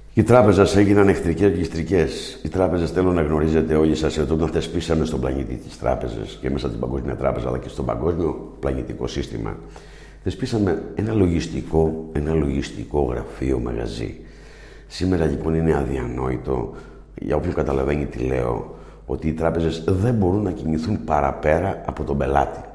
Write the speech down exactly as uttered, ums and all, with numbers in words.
Οι τράπεζες έγιναν εχθρικές και ιστρικές. Οι τράπεζες, θέλω να γνωρίζετε όλοι σας, ότι όταν θεσπίσαμε στον πλανήτη τις τράπεζες και μέσα στην Παγκόσμια Τράπεζα αλλά και στο παγκόσμιο πλανητικό σύστημα, θεσπίσαμε ένα λογιστικό, ένα λογιστικό γραφείο μαγαζί. Σήμερα λοιπόν είναι αδιανόητο, για όποιον καταλαβαίνει τι λέω, ότι οι τράπεζες δεν μπορούν να κινηθούν παραπέρα από τον πελάτη.